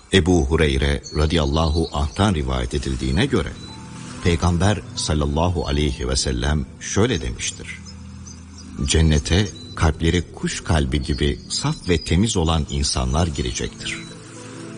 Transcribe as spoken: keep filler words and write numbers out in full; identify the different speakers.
Speaker 1: Ebu Hureyre radıyallahu anh'tan rivayet edildiğine göre Peygamber sallallahu aleyhi ve sellem şöyle demiştir: Cennete kalpleri kuş kalbi gibi saf ve temiz olan insanlar girecektir.